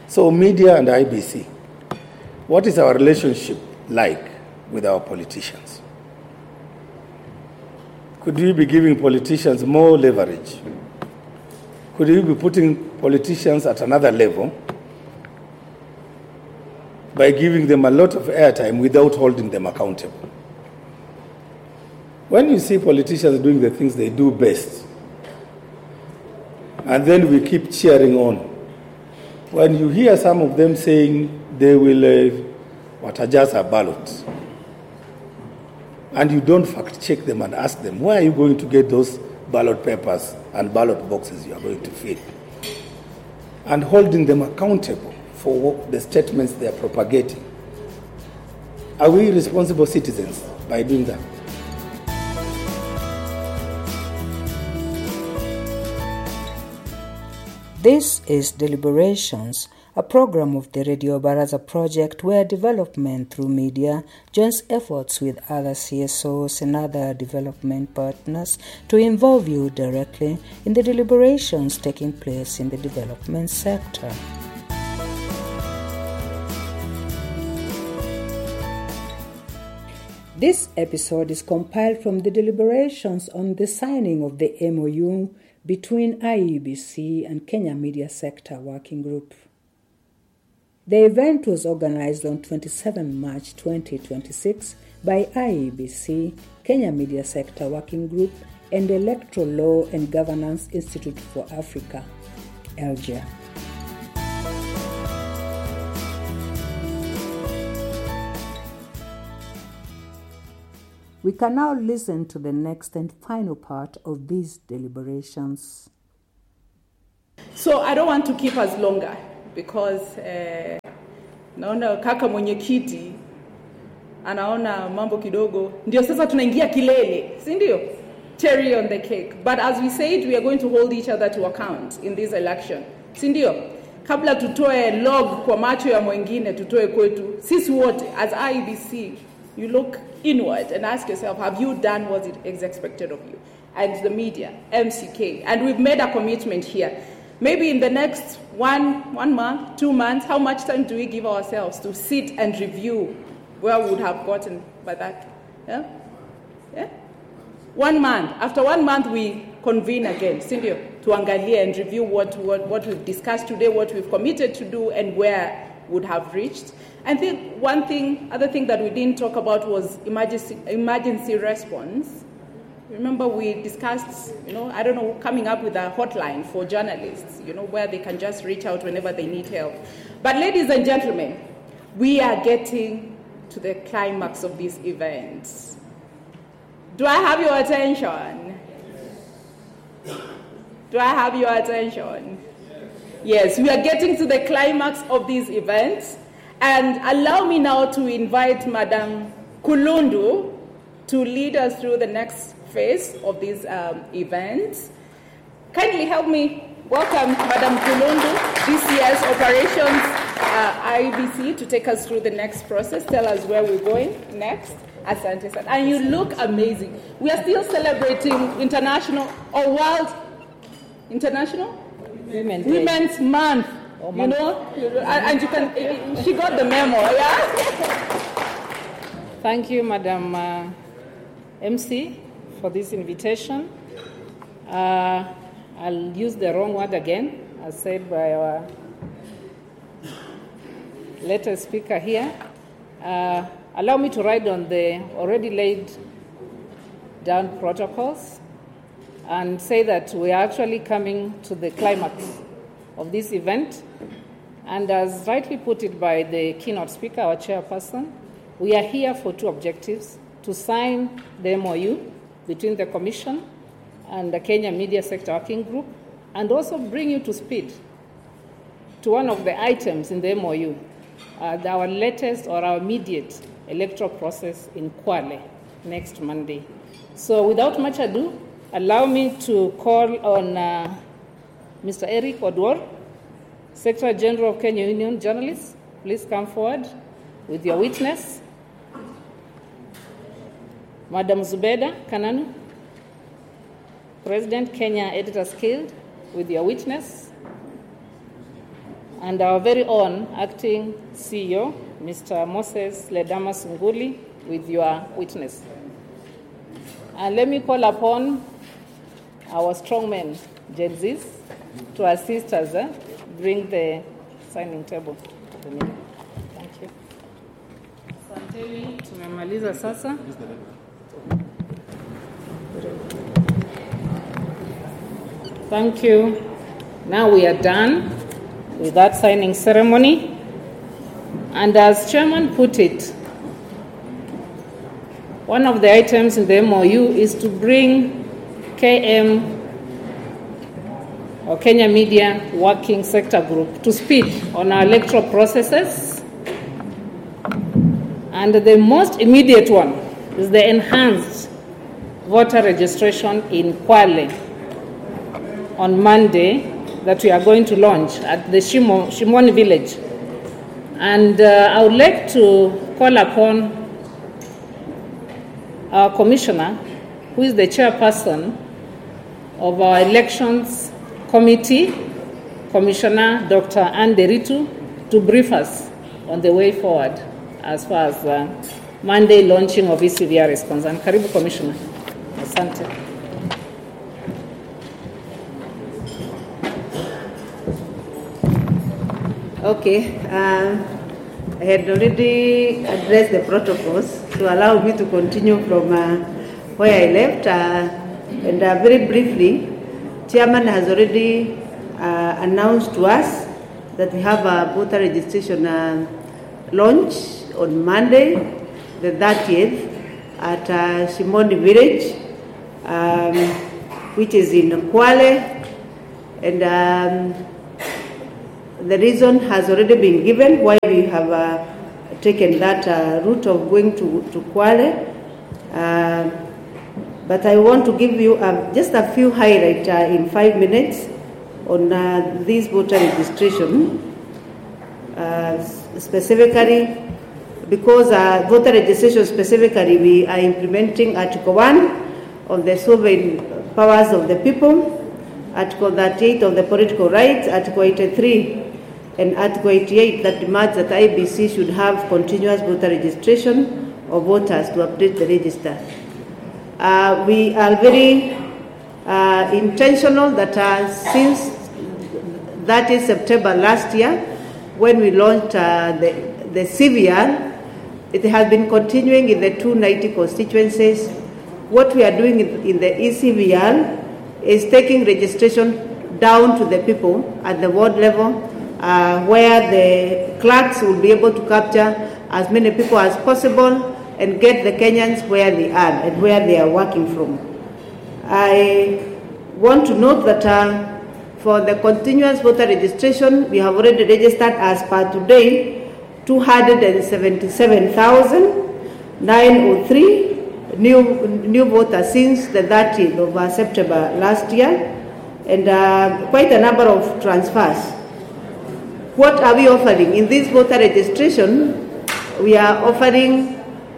So media and IBC, what is our relationship like with our politicians? Could we be giving politicians more leverage? Could we be putting politicians at another level by giving them a lot of airtime without holding them accountable? When you see politicians doing the things they do best, and then we keep cheering on, when you hear some of them saying they will adjust a ballot, and you don't fact-check them and ask them, where are you going to get those ballot papers and ballot boxes you are going to fill? And holding them accountable for the statements they are propagating. Are we responsible citizens by doing that? This is Deliberations, a program of the Radio Baraza project where development through media joins efforts with other CSOs and other development partners to involve you directly in the deliberations taking place in the development sector. This episode is compiled from the deliberations on the signing of the MOU between IEBC and Kenya Media Sector Working Group. The event was organized on 27 March 2026 by IEBC, Kenya Media Sector Working Group, and Electoral Law and Governance Institute for Africa, ELGIA. We can now listen to the next and final part of these deliberations. So I don't want to keep us longer because naona kaka mwenyekiti anaona mambo kidogo ndio sasa tunaingia kilele, si ndio? Cherry on the cake. But as we said, we are going to hold each other to account in this election, si ndio? Kabla tutoe log kwa macho ya mwingine, tutoe kwetu sisi wote as IEBC. You look inward and ask yourself, have you done what is expected of you? And the media, MCK. And we've made a commitment here. Maybe in the next one month, 2 months, how much time do we give ourselves to sit and review where we would have gotten by that? Yeah? 1 month. After 1 month, we convene again, Cindy, to angalia and review what we've discussed today, what we've committed to do, and where would have reached. I think other thing that we didn't talk about was emergency response. Remember we discussed, coming up with a hotline for journalists, where they can just reach out whenever they need help. But ladies and gentlemen, we are getting to the climax of these events. Do I have your attention? Do I have your attention? Yes, we are getting to the climax of these events. And allow me now to invite Madam Kulundu to lead us through the next phase of these events. Kindly help me welcome Madam Kulundu, DCS Operations IEBC, to take us through the next process. Tell us where we're going next. Asante sana. And you look amazing. We are still celebrating World International Women's Month. And you can, she got the memo, yeah? Thank you, Madam MC, for this invitation. I'll use the wrong word again, as said by our latest speaker here. Allow me to ride on the already laid down protocols and say that we are actually coming to the climax of this event. And as rightly put it by the keynote speaker, our chairperson, we are here for two objectives: to sign the MOU between the Commission and the Kenya Media Sector Working Group, and also bring you to speed to one of the items in the MOU, our latest or our immediate electoral process in Kwale next Monday. So without much ado, allow me to call on Mr. Eric Odwor, Secretary General of Kenya Union Journalists. Please come forward with your witness. Madam Zubeda Kananu, President, Kenya Editors Guild, with your witness. and our very own acting CEO, Mr. Moses Ledama Sunguli, with your witness. And let me call upon our strongmen, Gen Zs, to assist us bring the signing table to the meeting. Thank you. Asanteni, tumemaliza sasa. Thank you. Now we are done with that signing ceremony. And as Chairman put it, one of the items in the MOU is to bring KM or Kenya Media Working Sector Group to speed on our electoral processes. And the most immediate one is the enhanced voter registration in Kwale on Monday that we are going to launch at the Shimoni village. And I would like to call upon our commissioner, who is the chairperson of our elections committee, Commissioner Dr. Anne Deritu, to brief us on the way forward as far as Monday launching of ECVR is concerned. Karibu, Commissioner. Asante. Okay, I had already addressed the protocols to allow me to continue from where I left. And very briefly, Chairman has already announced to us that we have a voter registration launch on Monday, the 30th, at Shimoni village, which is in Kwale. And the reason has already been given why we have taken that route of going to Kwale. But I want to give you just a few highlights in 5 minutes on this voter registration. Specifically, because voter registration specifically, we are implementing Article 1 of the Sovereign Powers of the People, Article 38 of the Political Rights, Article 83 and Article 88 that demands that IEBC should have continuous voter registration of voters to update the register. We are very intentional that since that is September last year, when we launched the CVR, it has been continuing in the 290 constituencies. What we are doing in the ECVR is taking registration down to the people at the ward level, where the clerks will be able to capture as many people as possible and get the Kenyans where they are and where they are working from. I want to note that for the continuous voter registration, we have already registered as per today 277,903 new voters since the 30th of September last year, and quite a number of transfers. What are we offering? In this voter registration, we are offering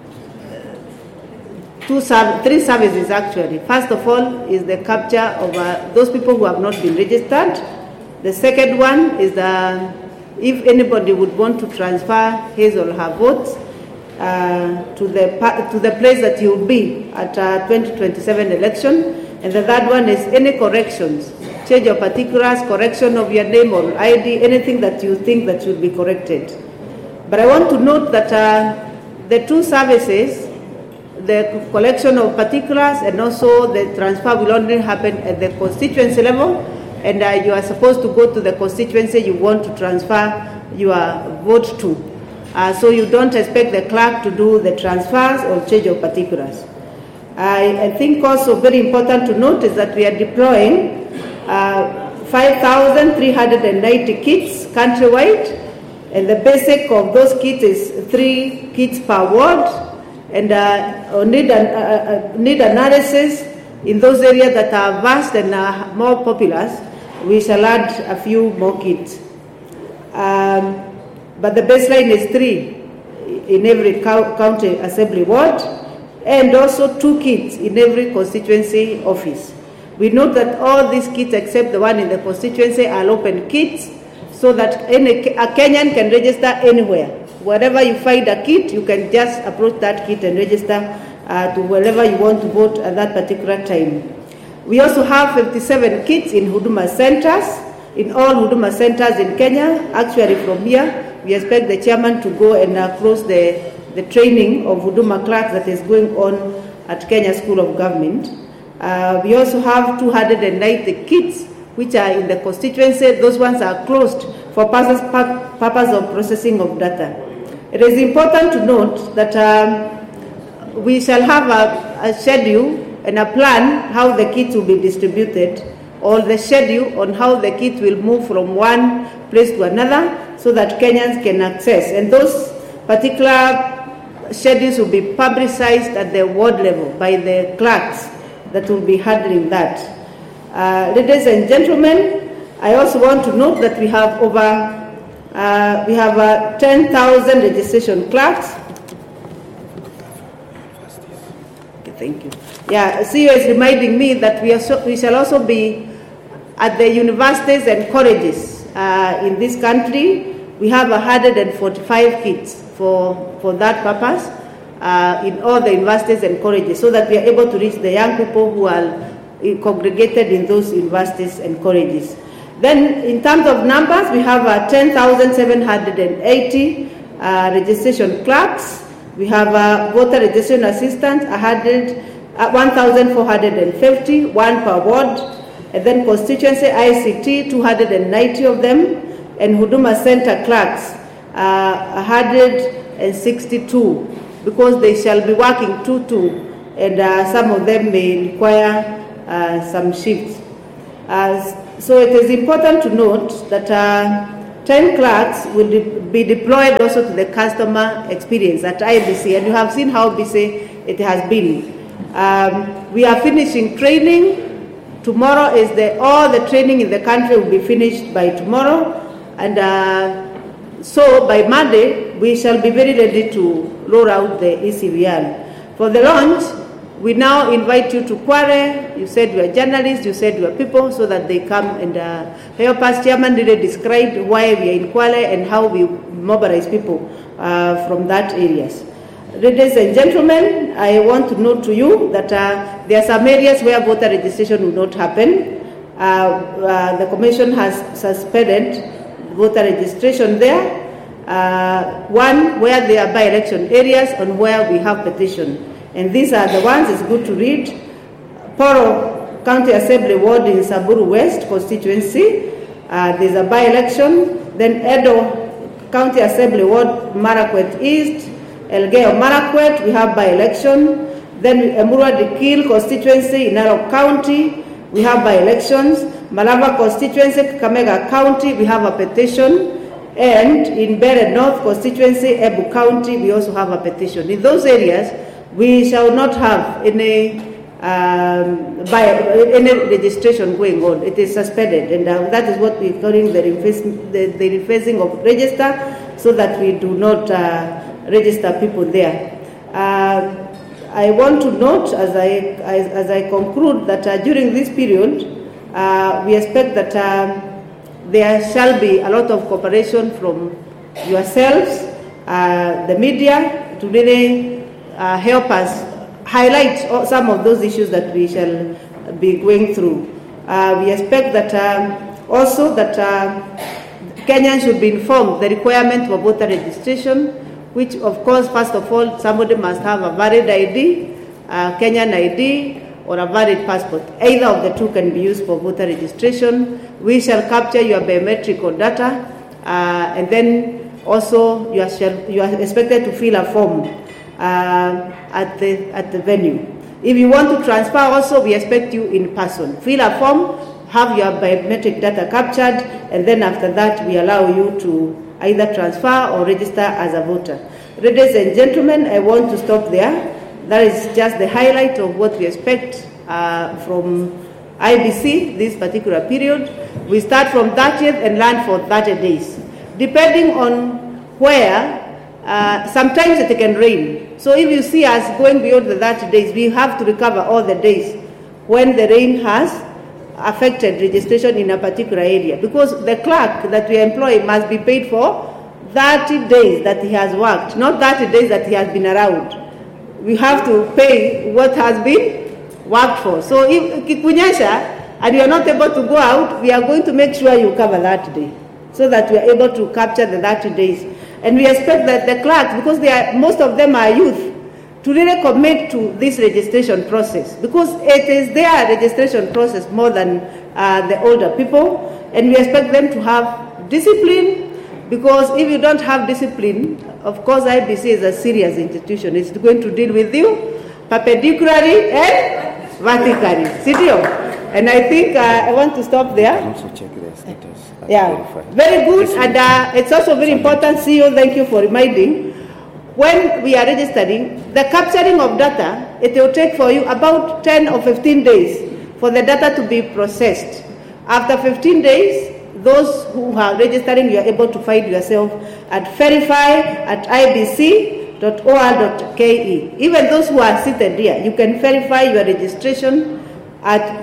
three services actually. First of all is the capture of those people who have not been registered. The second one is if anybody would want to transfer his or her votes to the place that you will be at 2027 election. And the third one is any corrections, change of particulars, correction of your name or ID, anything that you think that should be corrected. But I want to note that the two services, the collection of particulars and also the transfer, will only happen at the constituency level, and you are supposed to go to the constituency you want to transfer your vote to. So you don't expect the clerk to do the transfers or change of particulars. I think also very important to note is that we are deploying 5,390 kits countrywide, and the basic of those kits is 3 kits per ward, and need analysis in those areas that are vast and more populous. We shall add a few more kits. But the baseline is 3 in every county assembly ward, and also 2 kits in every constituency office. We note that all these kits except the one in the constituency are open kits, so that a Kenyan can register anywhere. Wherever you find a kit, you can just approach that kit and register to wherever you want to vote at that particular time. We also have 57 kits in Huduma centers, in all Huduma centers in Kenya. Actually, from here, we expect the chairman to go and close the training of Huduma clerks that is going on at Kenya School of Government. We also have 290 kits which are in the constituency. Those ones are closed for purpose of processing of data. It is important to note that we shall have a schedule and a plan how the kits will be distributed, or the schedule on how the kit will move from one place to another so that Kenyans can access. And those particular schedules will be publicized at the ward level by the clerks that will be handling that. Ladies and gentlemen, I also want to note that we have over 10,000 registration clerks. Okay, thank you. Yeah, CEO is reminding me that we shall also be at the universities and colleges in this country. We have 145 kits for that purpose in all the universities and colleges, so that we are able to reach the young people who are congregated in those universities and colleges. Then, in terms of numbers, we have 10,780 registration clerks. We have voter registration assistants, 1,450, one per ward, and then constituency ICT, 290 of them, and Huduma Center clerks, 162, because they shall be working 2-2, and some of them may require some shifts. So it is important to note that 10 clerks will be deployed also to the customer experience at IEBC, and you have seen how busy it has been. We are finishing training. Tomorrow is all the training in the country will be finished by tomorrow, and so by Monday we shall be very ready to roll out the ECVR. For the launch, we now invite you to Kwale. You said you are journalists, you said you are people, so that they come and help us. Chairman really described why we are in Kwale and how we mobilize people from that areas. Ladies and gentlemen, I want to note to you that there are some areas where voter registration will not happen. The Commission has suspended voter registration there. One, where there are by-election areas and where we have petition. And these are the ones, it's good to read. Poro County Assembly Ward in Samburu West constituency, there's a by-election. Then Edo County Assembly Ward, Marakwet East, Elgeyo Marakwet, we have by-election. Then Emurua Dikil constituency in Narok County, we have by-elections. Malava constituency, Kakamega County, we have a petition. And in Bere North constituency, Ebu County, we also have a petition. In those areas, we shall not have any registration going on. It is suspended, and that is what we are calling the refacing of register, so that we do not register people there. I want to note, as I conclude, that during this period, we expect that there shall be a lot of cooperation from yourselves, the media, to really help us highlight some of those issues that we shall be going through. We expect that also that Kenyans should be informed the requirement for voter registration, which of course, first of all, somebody must have a valid ID, Kenyan ID, or a valid passport. Either of the two can be used for voter registration. We shall capture your biometric data, and then also you are expected to fill a form at the venue. If you want to transfer also, we expect you in person. Fill a form, have your biometric data captured, and then after that we allow you to either transfer or register as a voter. Ladies and gentlemen, I want to stop there. That is just the highlight of what we expect from IEBC this particular period. We start from 30th and learn for 30 days. Depending on where, sometimes it can rain. So if you see us going beyond the 30 days, we have to recover all the days when the rain has affected registration in a particular area, because the clerk that we employ must be paid for 30 days that he has worked, not 30 days that he has been around. We have to pay what has been worked for. So if kikunyesha and you are not able to go out, we are going to make sure you cover that day, so that we are able to capture the 30 days. And we expect that the clerks, because most of them are youth, to really commit to this registration process, because it is their registration process more than the older people, and we expect them to have discipline, because if you don't have discipline, of course IBC is a serious institution. It's going to deal with you perpendicularly and vertically. Sidio? And I think I want to stop there. Also check the status. Yeah, very good, and it's also very important, CEO, thank you for reminding. When we are registering, the capturing of data, it will take for you about 10 or 15 days for the data to be processed. After 15 days, those who are registering, you are able to find yourself at verify@ibc.or.ke. Even those who are seated here, you can verify your registration at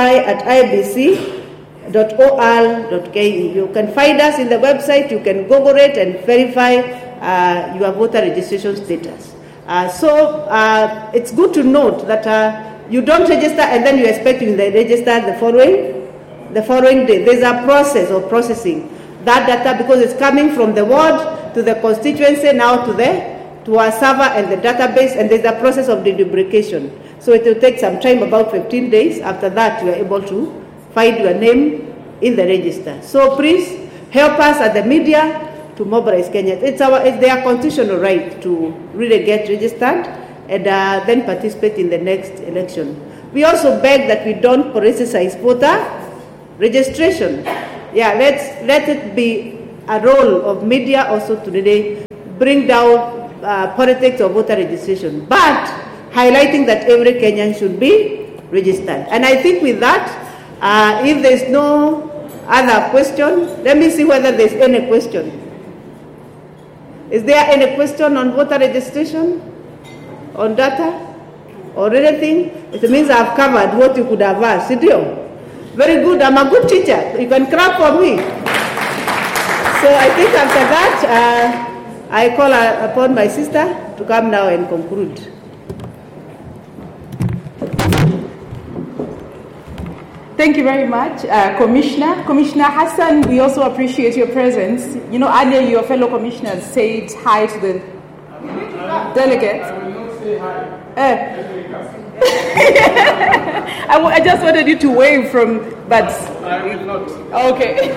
verify@ibc.or.ke. You can find us in the website, you can Google it and verify your voter registration status. So it's good to note that you don't register and then you expect you to register the following day. There's a process of processing that data, because it's coming from the ward to the constituency, now to our server and the database, and there's a process of deduplication. So it will take some time, about 15 days. After that, you are able to find your name in the register. So please help us at the media to mobilize Kenyans. It's their constitutional right to really get registered and then participate in the next election. We also beg that we don't politicize voter registration. Yeah, let it be a role of media also to really bring down politics of voter registration, but highlighting that every Kenyan should be registered. And I think with that, if there's no other question, let me see whether there's any question. Is there any question on voter registration, on data, or anything? It means I've covered what you could have asked. Very good. I'm a good teacher. You can clap for me. So I think after that, I call upon my sister to come now and conclude. Thank you very much, Commissioner. Commissioner Hassan, we also appreciate your presence. You know, earlier your fellow commissioners said hi to the delegates. I will not say hi. I just wanted you to wave from, but... I will not. Okay.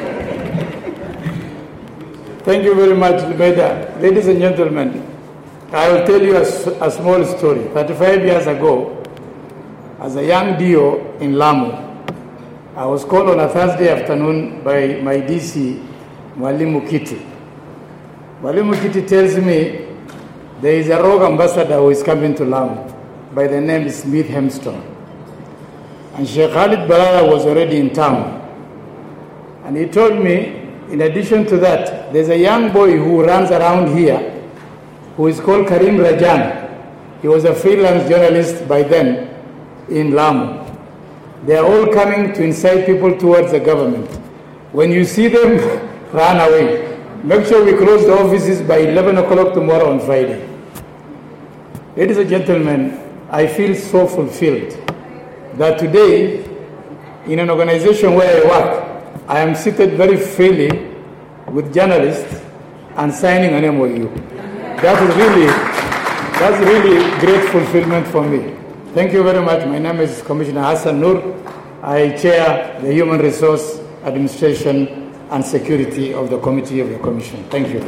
Thank you very much, Lumeda. Ladies and gentlemen, I will tell you a small story. 35 years ago, as a young DO in Lamu, I was called on a Thursday afternoon by my DC, Mwalimu Kiti. Mwalimu Kiti tells me there is a rogue ambassador who is coming to Lamu by the name of Smith Hemstone. And Sheikh Khalid Balala was already in town. And he told me, in addition to that, there's a young boy who runs around here who is called Karim Rajan. He was a freelance journalist by then in Lamu. They are all coming to incite people towards the government. When you see them, run away. Make sure we close the offices by 11 o'clock tomorrow on Friday. Ladies and gentlemen, I feel so fulfilled that today, in an organization where I work, I am seated very freely with journalists and signing an MOU. That's really great fulfillment for me. Thank you very much. My name is Commissioner Hassan Nur. I chair the Human Resource Administration and Security of the Committee of the Commission. Thank you.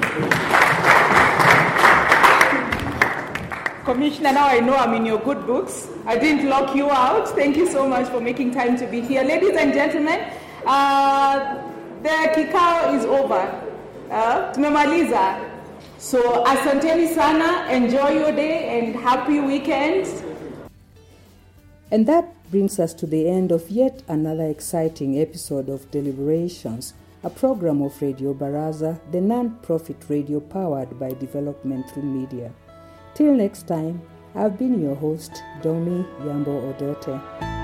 Commissioner, now I know I'm in your good books. I didn't lock you out. Thank you so much for making time to be here. Ladies and gentlemen, the kikao is over. Tumemaliza. So asanteni sana, enjoy your day and happy weekend. And that brings us to the end of yet another exciting episode of Deliberations, a program of Radio Baraza, the non-profit radio powered by Development Through Media. Till next time, I've been your host, Domi Yambo Odote.